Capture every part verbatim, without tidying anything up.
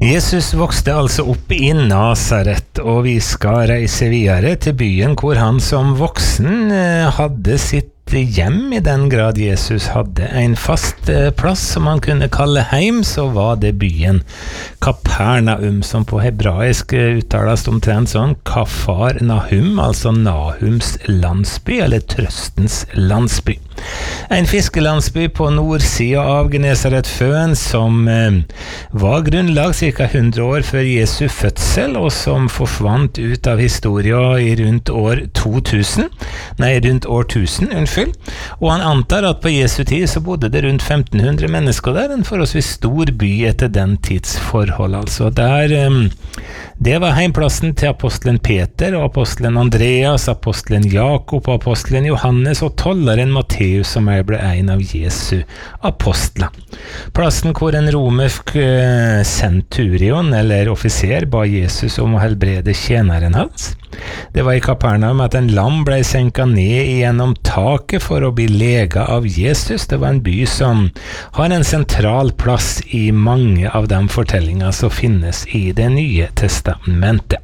Jesus vokste altså opp i Nazaret, og vi skal reise videre til byen hvor han som voksen hadde sitt hjem. I den grad Jesus hadde en fast plass som han kunne kalle heim, så var det byen Kapernaum, som på hebraisk uttales omtrent sånn Kafar Nahum, altså Nahums landsby, eller trøstens landsby. En fiskelandsby på nordsida av Genesaretsjøen som eh, var grunnlag ca. hundre år før Jesu fødsel, og som forsvant ut av historien i rundt år to tusen, nei, rundt år tusen, unnskyld. Og han antar at på Jesu tid så bodde det rundt femten hundre mennesker der, en forholdsvis stor by etter den tids forhold, altså. Der, eh, det var heimplassen til apostelen Peter, og apostelen Andreas, apostelen Jakob, og apostelen Johannes, og tolleren Matteus, som er ble en av Jesu apostler. Plassen hvor en romersk uh, centurion, eller offiser, ba Jesus om å helbrede tjeneren hans. Det var i Kapernaum at en lam ble senket ned gjennom taket for å bli lega av Jesus. Det var en by som har en sentral plass i mange av de fortellinger som finnes i Det nye testamentet.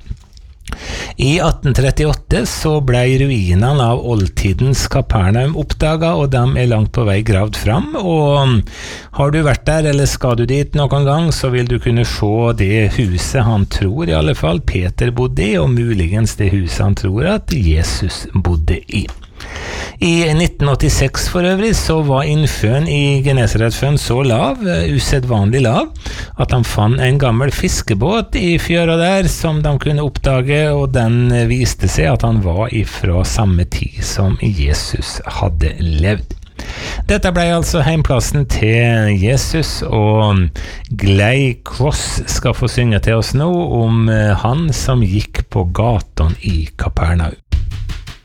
I atten trettiåtte så ble ruinene av oldtidens Kapernaum oppdaget, og de er langt på vei gravd fram, og har du vært der, eller skal du dit noen gang, så vil du kunne se det huset han tror i alle fall Peter bodde i, og muligens det huset han tror at Jesus bodde i. I nitten åttiseks for øvrig så var innsjøen i Genesaretsjøen så lav, usedvanlig lav, at han fant en gammel fiskebåt i fjøra der som de kunne oppdage, og den viste seg at han var ifra samme tid som Jesus hadde levd. Dette ble altså heimplassen til Jesus, og Glei Cross skal få synge til oss nå om han som gikk på gatan i Kapernaum.